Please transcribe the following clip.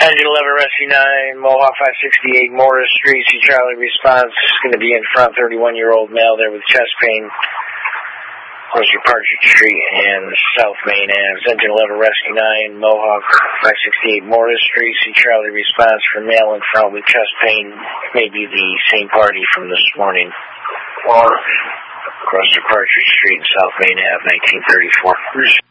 Engine 11 Rescue 9, Mohawk 568, Morris Street. See Charlie response. Going to be in front, 31-year-old male there with chest pain. Close to Partridge Street and South Main Ave. Engine 11 Rescue 9, Mohawk 568, Morris Street. See Charlie response for male in front with chest pain. Maybe the same party from this morning. Across to Partridge Street and South Main Ave, 1934.